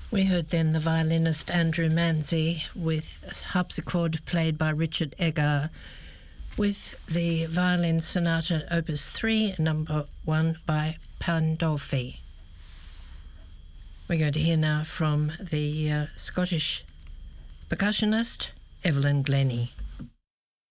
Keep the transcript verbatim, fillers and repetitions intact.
We heard then the violinist Andrew Manzi with harpsichord played by Richard Eggar, with the violin sonata opus three, number one by Pandolfi. We're going to hear now from the uh, Scottish percussionist Evelyn Glennie.